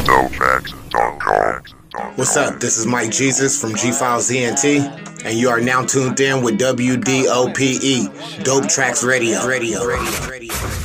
What's up? This is Mike Jesus from G Files ENT, and you are now tuned in with WDOPE, Dope Tracks Radio.